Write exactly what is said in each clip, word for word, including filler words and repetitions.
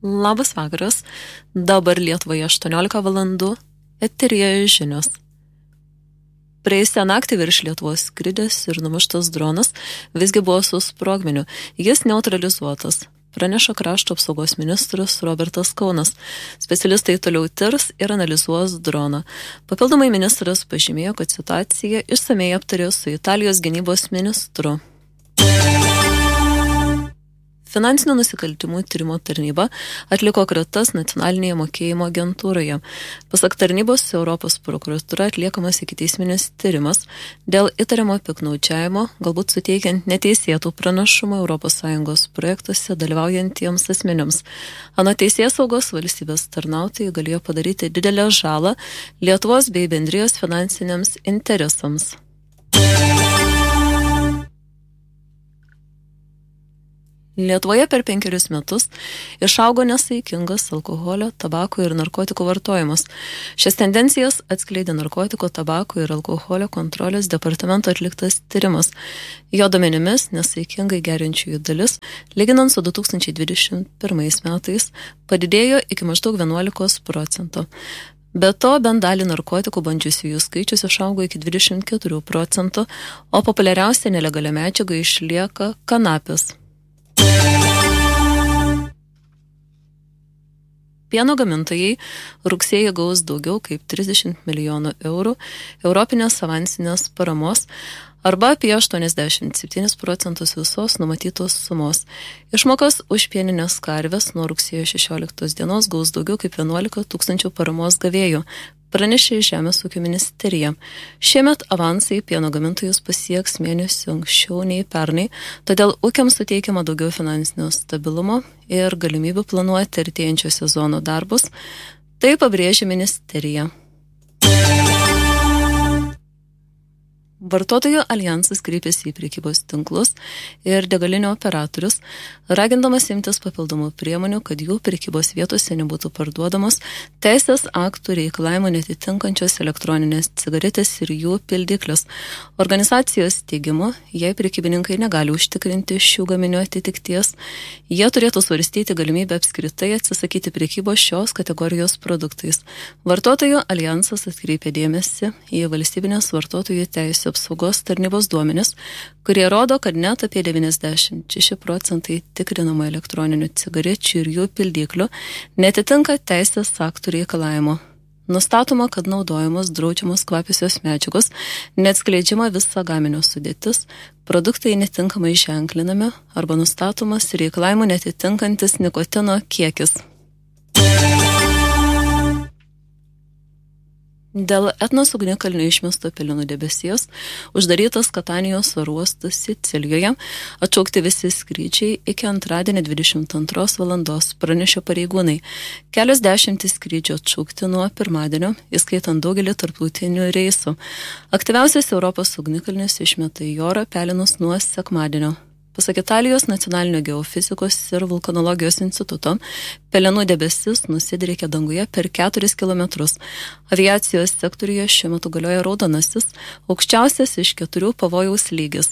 Labas vakaras, dabar Lietuvoje aštuoniolika valandų, eteryje žinios. Praėjusią naktį virš Lietuvos skridęs ir numuštas dronas visgi buvo su sprogmeniu, jis neutralizuotas, praneša krašto apsaugos ministras Robertas Kaunas. Specialistai toliau tirs ir analizuos droną. Papildomai ministras pažymėjo, kad situaciją išsamei aptarė su Italijos gynybos ministru. Finansinių nusikaltimų tyrimo tarnyba atliko kratas nacionalinėje mokėjimo agentūroje. Pasak tarnybos, Europos prokuratūra atliekamas ikiteisminis tyrimas dėl įtariamo piktnaudžiavimo, galbūt suteikiant neteisėtų pranašumų Europos Sąjungos projektuose dalyvaujantiems asmenims. Anot teisėsaugos valstybės tarnautojai galėjo padaryti didelę žalą Lietuvos bei bendrijos finansiniams interesams. Lietuvoje per penkerius metus išaugo nesaikingas alkoholio, tabako ir narkotikų vartojimas. Šias tendencijas atskleidė narkotikų, tabako ir alkoholio kontrolės departamento atliktas tyrimas. Jo duomenimis nesaikingai geriančiųjų dalis, lyginant su du tūkstančiai dvidešimt pirmais metais, padidėjo iki maždaug vienuolikos procentų. Be to, bent dalį narkotikų bandžiusiųjų skaičius išaugo iki dvidešimt keturių procentų, o populiariausia nelegalia medžiaga išlieka kanapės. Pieno gamintojai rugsėjį gaus daugiau kaip trisdešimt milijonų eurų europinės avansinės paramos arba apie aštuoniasdešimt septynis procentus visos numatytos sumos. Išmokas už pieninės karves nuo rugsėjo šešioliktos dienos gaus daugiau kaip vienuolika tūkstančių paramos gavėjų, pranešė Žemės ūkio ministerija. Šiemet avansai pieno gamintojus pasieks mėnesių anksčiau nei pernai, todėl ūkiams suteikiama daugiau finansinio stabilumo ir galimybių planuoti artėjančio sezono darbus. Tai pabrėžė ministerija. Vartotojų aljansas kreipėsi į prekybos tinklus ir degalinių operatorius, ragindamas imtis papildomų priemonių, kad jų prekybos vietose nebūtų parduodamos teisės aktų reikalavimų netitinkančios elektroninės cigaretės ir jų pildiklės. Organizacijos teigimu, jei prekybininkai negali užtikrinti šių gaminių atitikties, jie turėtų svarstyti galimybę apskritai atsisakyti prekybos šios kategorijos produktais. Vartotojų aljansas atkreipė dėmesį į valstybinės vartotojų teisių apsaugos tarnybos duomenis, kurie rodo, kad net apie devyniasdešimt šeši procentai tikrinamų elektroninių cigarečių ir jų pildyklių netitinka teisės aktų reikalavimo. Nustatoma, kad naudojamos draudžiamos kvapiosios medžiagos, neatskleidžiama visa gaminio sudėtis, produktai netinkamai ženklinami arba nustatomas reikalavimų netitinkantis nikotino kiekis. Dėl Etnos ugnikalnio išmesto pelenų debesijos uždarytas Katanijos oro uostas Sicilijoje, atšaukti visi skrydžiai iki antradienį dvidešimt antros valandos, pranešė pareigūnai. Kelios dešimtys skrydžių atšaukti nuo pirmadienio, įskaitant daugelį tarptautinių reisų. Aktyviausias Europos ugnikalnis išmeta į orą pelenus nuo sekmadienio. Pasak Italijos nacionalinio geofizikos ir vulkanologijos instituto, pelenų debesis nusidriekė danguje per keturis kilometrus. Aviacijos sektoriuje šiuo metu galioja raudonasis, aukščiausias iš keturių pavojaus lygis.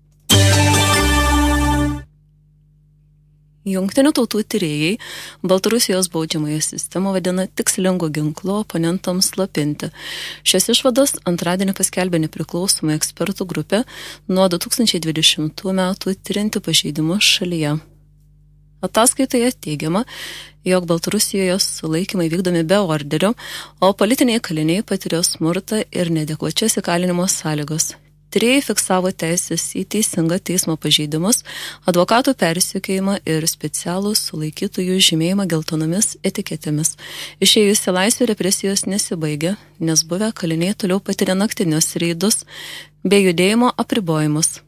Jungtinių tautų tyrėjai Baltarusijos baudžiamąją sistemą vadina tikslingu ginklu oponentams slopinti. Šios išvados antradienį paskelbė nepriklausomą ekspertų grupė nuo du tūkstančiai dvidešimtų metų tyrinti pažeidimus šalyje. Ataskaitoje teigiama, jog Baltarusijoje sulaikymai vykdomi be orderio, o politiniai kaliniai patiria smurtą ir neadekvačias įkalinimo sąlygos. Tyrėjai fiksavo teisės į teisingą teismo pažeidimus, advokatų persekiojimą ir specialų sulaikytųjų žymėjimą geltonomis etiketėmis. Išėjus į laisvę represijos nesibaigia, nes buvę kaliniai toliau patiria naktinius reidus bei judėjimo apribojimus.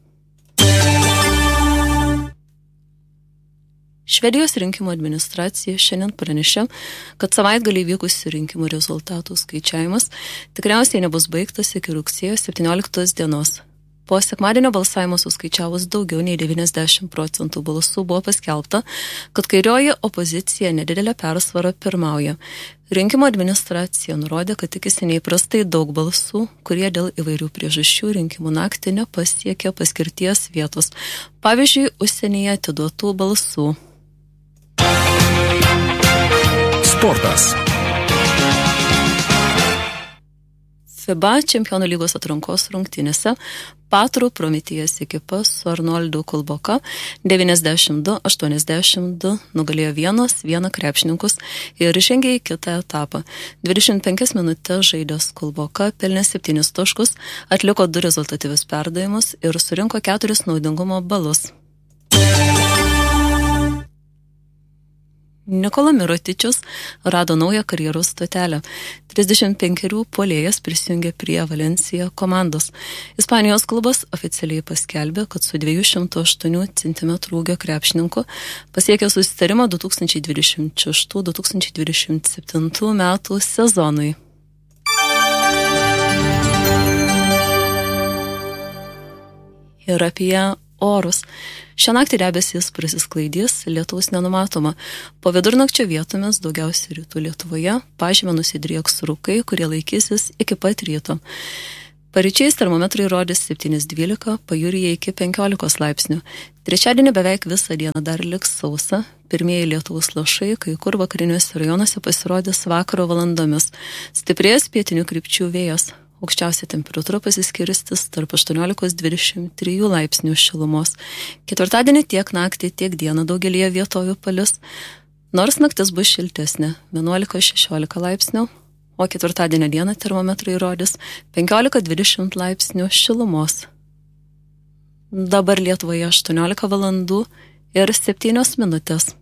Švedijos rinkimų administracija šiandien pranešė, kad savaitgalį vykusių rinkimų rezultatų skaičiavimas tikriausiai nebus baigtas iki rugsėjo septynioliktos dienos. Po sekmadienio balsavimo suskaičiavus daugiau nei devyniasdešimt procentų balsų buvo paskelbta, kad kairioji opozicija nedidelę persvarą pirmauja. Rinkimų administracija nurodė, kad tikisi neįprastai daug balsų, kurie dėl įvairių priežasčių rinkimų naktį nepasiekė paskirties vietos. Pavyzdžiui, užsienyje atiduotų balsų. Sportas. FIBA Čempionų lygos atrankos rungtynėse Patrų Prometėjas ekipa su Arnoldu Kulboka devyniasdešimt du aštuoniasdešimt du nugalėjo vienas vieną krepšininkus ir žengė į kitą etapą. dvidešimt penkias minutės žaidęs Kulboka pelnė septynis taškus, atliko du rezultatyvius perdavimus ir surinko keturis naudingumo balus. Nikola Mirotičius rado naują karjeros stotelę. trisdešimt penkerių puolėjas prisijungė prie Valencia komandos. Ispanijos klubas oficialiai paskelbė, kad su dviejų šimtų aštuonių centimetrų ūgio krepšininku pasiekė susitarimą du tūkstančiai dvidešimt šeštų du tūkstančiai dvidešimt septintų metų sezonui. Ir apie orus. Šią naktį debesys prasisklaidys, lietaus nenumatoma. Po vidurnakčio vietomis daugiausiai rytų Lietuvoje pažeme nusidrieks rūkai, kurie laikysis iki pat ryto. Paryčiais termometrai rodys septyni dvylika, pajūryje iki penkiolikos laipsnių. Trečiadienį beveik visą dieną dar liks sausa. Pirmieji lietaus lašai, kai kur vakariniuose rajonuose pasirodys vakaro valandomis. Stiprės pietinių krypčių vėjas. Aukščiausia temperatūra pasiskirstis tarp aštuoniolikos dvidešimt trijų laipsnių šilumos. Ketvirtadienį tiek naktį, tiek dieną daugelėje vietovių palis, nors naktis bus šiltesnė vienuolika šešiolika laipsnių, o ketvirtadienio dieną termometrai rodys penkiolika dvidešimt laipsnių šilumos. Dabar Lietuvoje aštuoniolika valandų ir septynios minutės.